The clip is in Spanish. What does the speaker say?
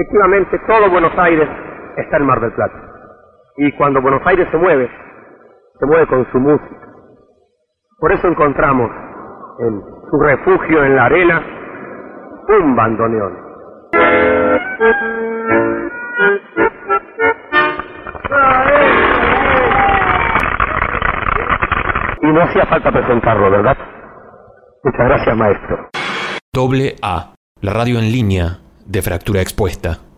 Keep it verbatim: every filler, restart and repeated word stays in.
Efectivamente, todo Buenos Aires está en Mar del Plata. Y cuando Buenos Aires se mueve, se mueve con su música. Por eso encontramos en su refugio en la arena un bandoneón. Y no hacía falta presentarlo, ¿verdad? Muchas gracias, maestro. Doble A, la radio en línea de Fractura Expuesta.